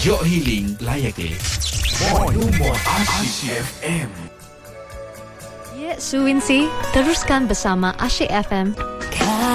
Jok Healing layak deh. More Asyik FM. Ya, Suwinsi, teruskan bersama Asyik FM.